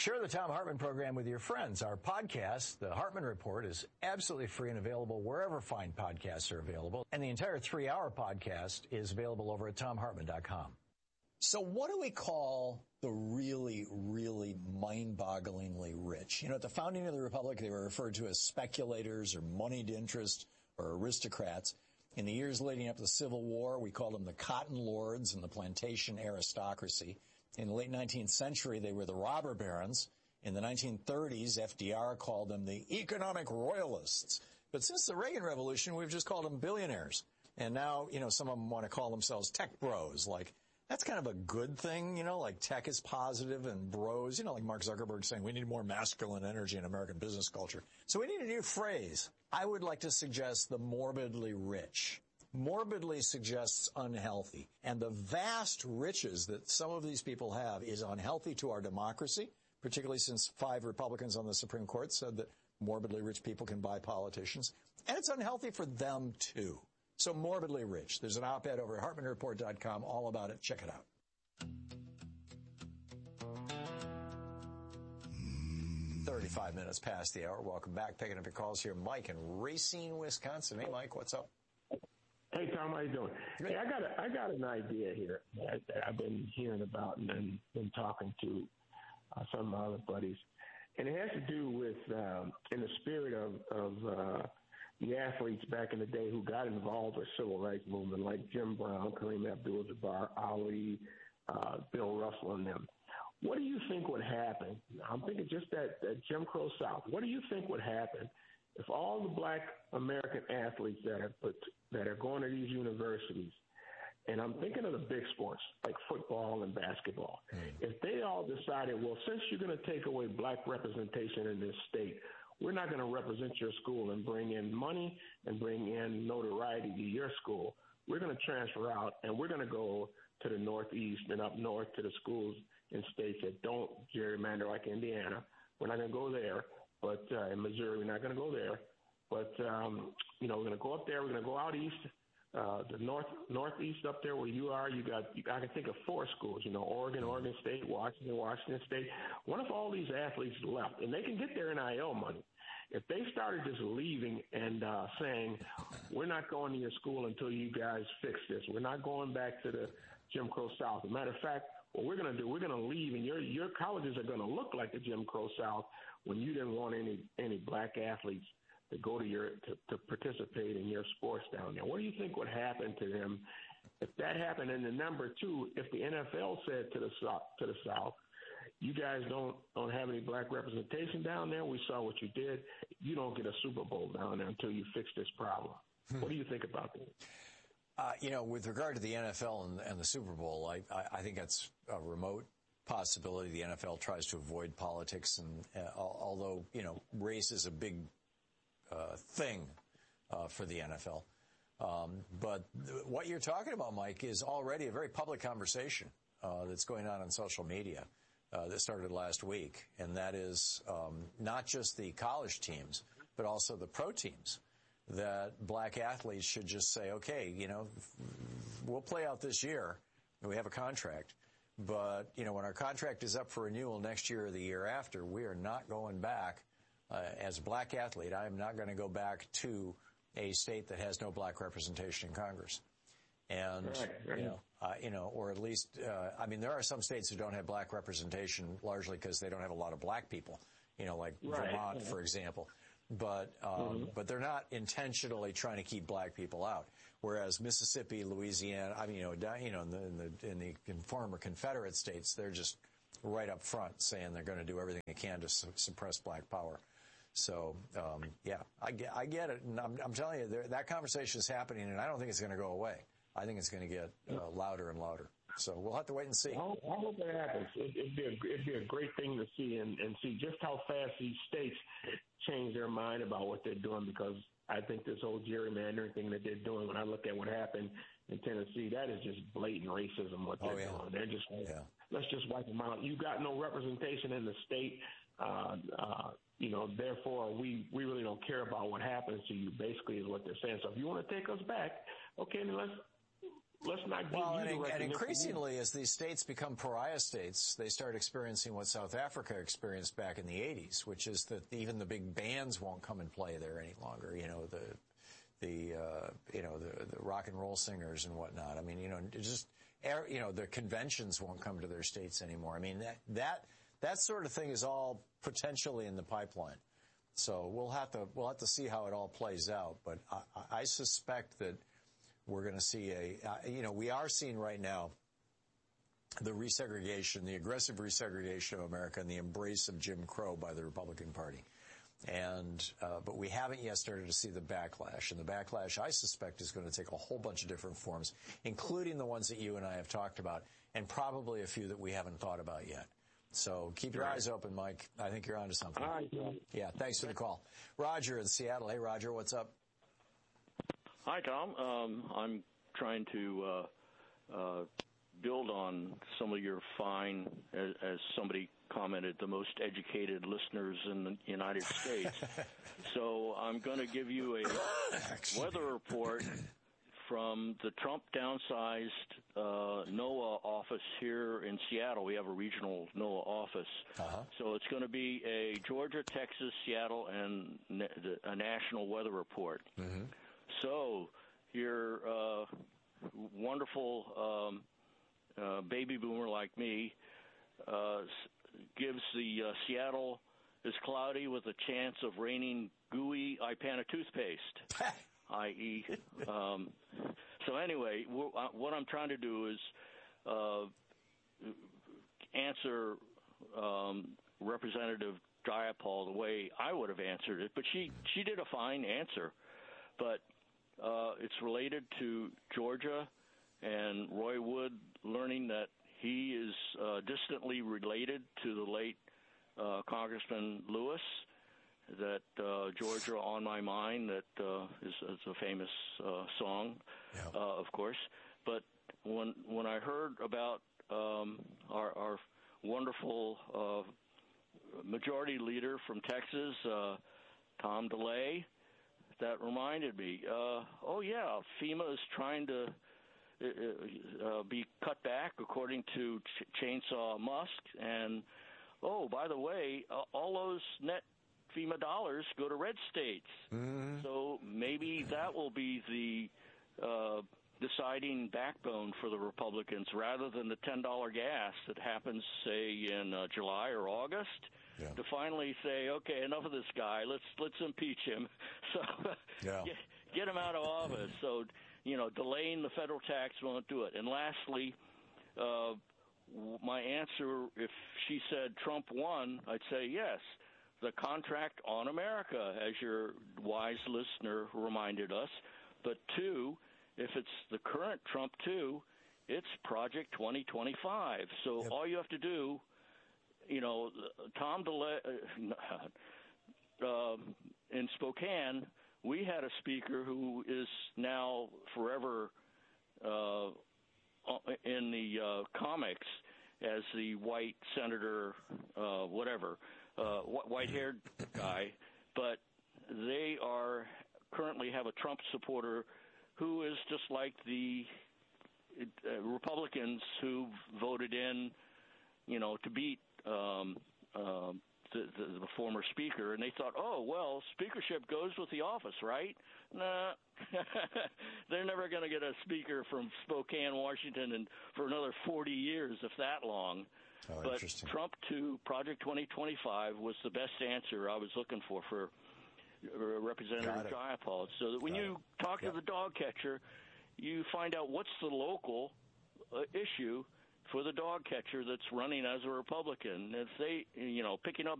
Share the Thom Hartmann program with your friends. Our podcast, The Hartmann Report, is absolutely free and available wherever fine podcasts are available. And the entire 3-hour podcast is available over at thomhartmann.com. So what do we call the really, really mind-bogglingly rich? You know, at the founding of the Republic, they were referred to as speculators or moneyed interest or aristocrats. In the years leading up to the Civil War, we called them the cotton lords and the plantation aristocracy. In the late 19th century, they were the robber barons. In the 1930s, FDR called them the economic royalists. But since the Reagan Revolution, we've just called them billionaires. And now, you know, some of them want to call themselves tech bros. Like, that's kind of a good thing, you know, like tech is positive and bros, you know, like Mark Zuckerberg saying we need more masculine energy in American business culture. So we need a new phrase. I would like to suggest the morbidly rich. Morbidly suggests unhealthy. And the vast riches that some of these people have is unhealthy to our democracy, particularly since 5 Republicans on the Supreme Court said that morbidly rich people can buy politicians. And it's unhealthy for them, too. So morbidly rich. There's an op-ed over at HartmannReport.com all about it. Check it out. 35 minutes past the hour. Welcome back. Picking up your calls here. Mike in Racine, Wisconsin. Hey, Mike, what's up? Hey, Tom, how you doing? Hey, I got an idea here that I've been hearing about and then been talking to some of my other buddies. And it has to do with, in the spirit of the athletes back in the day who got involved with civil rights movement, like Jim Brown, Kareem Abdul-Jabbar, Ali, Bill Russell, and them. What do you think would happen? I'm thinking just that Jim Crow South. What do you think would happen if all the black American athletes that are going to these universities, and I'm thinking of the big sports like football and basketball, if they all decided, well, since you're going to take away black representation in this state, we're not going to represent your school and bring in money and bring in notoriety to your school. We're going to transfer out, and we're going to go to the Northeast and up north to the schools in states that don't gerrymander like Indiana. We're not going to go there, but in Missouri, we're not going to go there. But, we're going to go up there. We're going to go out east, the northeast up there where you are. I can think of 4 schools, Oregon, Oregon State, Washington State. What if all these athletes left? And they can get their NIL money. If they started just leaving and saying, we're not going to your school until you guys fix this. We're not going back to the Jim Crow South. As a matter of fact, what we're going to do, we're going to leave, and your colleges are going to look like the Jim Crow South when you didn't want any black athletes to go to participate in your sports down there. What do you think would happen to them if that happened? And then number 2, if the NFL said to the South, you guys don't have any black representation down there. We saw what you did. You don't get a Super Bowl down there until you fix this problem. What do you think about that? With regard to the NFL and the Super Bowl, I think that's a remote possibility. The NFL tries to avoid politics, and although race is a big thing for the NFL, but what you're talking about, Mike, is already a very public conversation that's going on social media that started last week, and that is not just the college teams, but also the pro teams. That black athletes should just say, okay, we'll play out this year. We have a contract. But, when our contract is up for renewal next year or the year after, we are not going back. As a black athlete, I am not going to go back to a state that has no black representation in Congress. And, or at least, there are some states who don't have black representation largely because they don't have a lot of black people, like Vermont, for example. But they're not intentionally trying to keep black people out. Whereas Mississippi, Louisiana, in the former Confederate states, they're just right up front saying they're going to do everything they can to suppress black power. So, I get it. And I'm telling you, that conversation is happening, and I don't think it's going to go away. I think it's going to get louder and louder. So we'll have to wait and see. I hope that happens. It'd be a great thing to see and see just how fast these states change their mind about what they're doing, because I think this whole gerrymandering thing that they're doing, when I look at what happened in Tennessee, that is just blatant racism, what they're doing. They're just let's just wipe them out. You got no representation in the state. Therefore, we really don't care about what happens to you, basically, is what they're saying. So if you want to take us back, okay, then let's not give well, you the recognition. And increasingly, as these states become pariah states, they start experiencing what South Africa experienced back in the 80s, which is that even the big bands won't come and play there any longer. You know, the rock and roll singers and whatnot. I mean, you know, the conventions won't come to their states anymore. I mean, that sort of thing is all potentially in the pipeline. So we'll have to see how it all plays out. But I suspect that we're going to see we are seeing right now the resegregation, the aggressive resegregation of America and the embrace of Jim Crow by the Republican Party. But we haven't yet started to see the backlash. And the backlash, I suspect, is going to take a whole bunch of different forms, including the ones that you and I have talked about, and probably a few that we haven't thought about yet. So keep your eyes open, Mike. I think you're onto something. All right, Tom. Yeah, thanks for the call. Roger in Seattle. Hey, Roger, what's up? Hi, Tom. I'm trying to build on some of your fine, as somebody commented, the most educated listeners in the United States. So I'm going to give you a weather report from the Trump downsized NOAA office here in Seattle. We have a regional NOAA office. So it's going to be a Georgia, Texas, Seattle, and a national weather report. Mm-hmm. So your wonderful baby boomer like me gives the Seattle is cloudy with a chance of raining gooey Ipana toothpaste, i.e. So anyway, what I'm trying to do is answer Representative Jayapal the way I would have answered it, but she did a fine answer. But it's related to Georgia and Roy Wood learning that he is distantly related to the late Congressman Lewis, that Georgia on My Mind, that is a famous song, of course. But when I heard about our wonderful majority leader from Texas, Tom DeLay, that reminded me, FEMA is trying to be cut back according to Chainsaw Musk. And, by the way, all those net FEMA dollars go to red states. Mm-hmm. So maybe that will be the deciding backbone for the Republicans, rather than the $10 gas that happens, say, in July or August. Yeah. To finally say, okay, enough of this guy. Let's impeach him. So get him out of office. So, delaying the federal tax won't do it. And lastly, my answer, if she said Trump won, I'd say yes. The contract on America, as your wise listener reminded us. But two, if it's the current Trump 2, it's Project 2025. So all you have to do, Tom DeLay in Spokane, we had a speaker who is now forever in the comics as the white senator, white-haired guy, but they currently have a Trump supporter who is just like the Republicans who voted in, to beat the former speaker, and they thought, speakership goes with the office, right? Nah, they're never going to get a speaker from Spokane, Washington, and for another 40 years, if that long. But Trump to Project 2025 was the best answer I was looking for Representative Jayapal. So that when you talk to the dog catcher, you find out what's the local issue for the dog catcher that's running as a Republican. If they, picking up